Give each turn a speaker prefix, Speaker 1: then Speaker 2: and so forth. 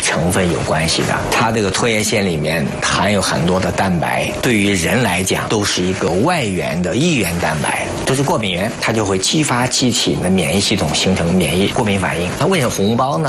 Speaker 1: 成分有关系的。它这个唾液腺里面含有很多的蛋白，对于人来讲都是一个外源的异源蛋白，都是过敏源，它就会激发机体的免疫系统形成过敏反应。那为什么红包呢？